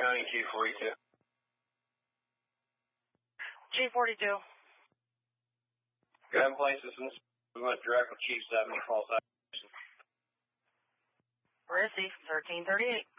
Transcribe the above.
County G42. G42. Go ahead and place this in. We went direct with Chief 70, false acquisition. Where is he? 1338.